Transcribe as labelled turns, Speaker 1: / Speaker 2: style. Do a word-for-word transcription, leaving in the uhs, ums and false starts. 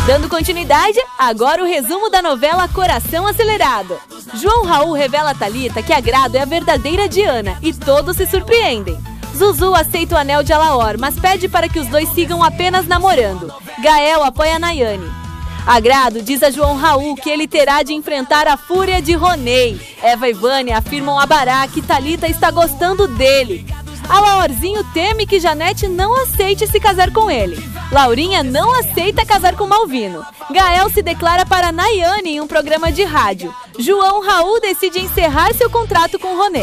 Speaker 1: Dando continuidade, agora o resumo da novela Coração Acelerado. João Raul revela a Thalita que a Grado é a verdadeira Diana e todos se surpreendem. Zuzu aceita o anel de Alaor, mas pede para que os dois sigam apenas namorando. Gael apoia Nayane. A Grado diz a João Raul que ele terá de enfrentar a fúria de Ronei. Eva e Vânia afirmam a Bará que Thalita está gostando dele. Alaorzinho teme que Janete não aceite se casar com ele. Laurinha não aceita casar com Malvino. Gael se declara para Nayane em um programa de rádio. João Raul decide encerrar seu contrato com Ronei.